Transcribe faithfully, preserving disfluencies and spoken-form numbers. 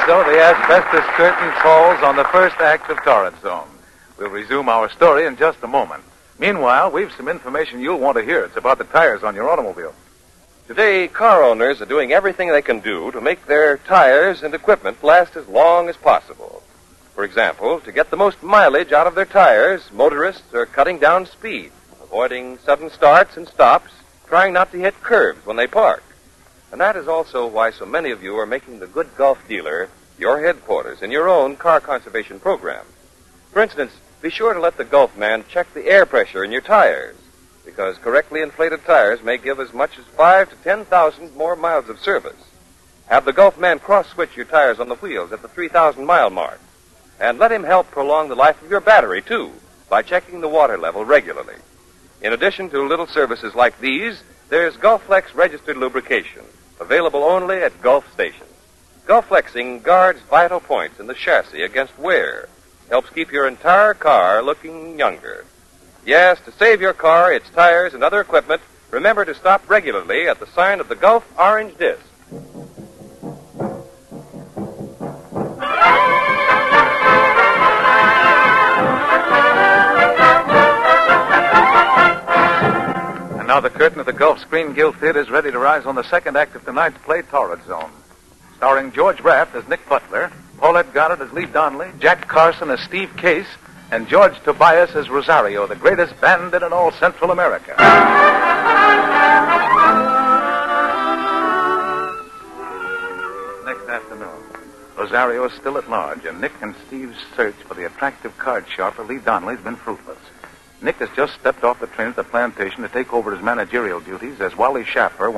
so the asbestos curtain falls on the first act of Torrid Zone. We'll resume our story in just a moment. Meanwhile, we've some information you'll want to hear. It's about the tires on your automobile. Today, car owners are doing everything they can do to make their tires and equipment last as long as possible. For example, to get the most mileage out of their tires, motorists are cutting down speed, avoiding sudden starts and stops, trying not to hit curbs when they park. And that is also why so many of you are making the Good Gulf dealer your headquarters in your own car conservation program. For instance, be sure to let the Gulf man check the air pressure in your tires, because correctly inflated tires may give as much as five to ten thousand more miles of service. Have the Gulf man cross-switch your tires on the wheels at the three thousand mile mark. And let him help prolong the life of your battery, too, by checking the water level regularly. In addition to little services like these, there's Gulflex registered lubrication, available only at Gulf stations. Gulflexing guards vital points in the chassis against wear, helps keep your entire car looking younger. Yes, to save your car, its tires, and other equipment, remember to stop regularly at the sign of the Gulf orange disc. And now the curtain of the Gulf Screen Guild Theater is ready to rise on the second act of tonight's play, Torrid Zone. Starring George Raft as Nick Butler, Paulette Goddard as Lee Donnelly, Jack Carson as Steve Case, and George Tobias as Rosario, the greatest bandit in all Central America. Next afternoon, Rosario is still at large, and Nick and Steve's search for the attractive card sharper Lee Donnelly has been fruitless. Nick has just stepped off the train at the plantation to take over his managerial duties as Wally Schaffer,